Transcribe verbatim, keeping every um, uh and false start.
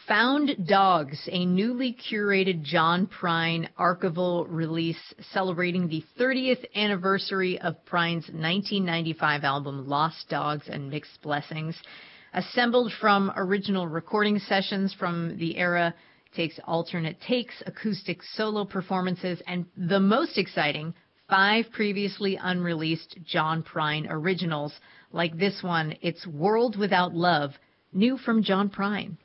Found Dogs, a newly curated John Prine archival release celebrating the thirtieth anniversary of Prine's nineteen ninety-five album Lost Dogs and Mixed Blessings. Assembled from original recording sessions from the era, takes alternate takes, acoustic solo performances, and the most exciting, five previously unreleased John Prine originals, like this one, It's World Without Love, new from John Prine.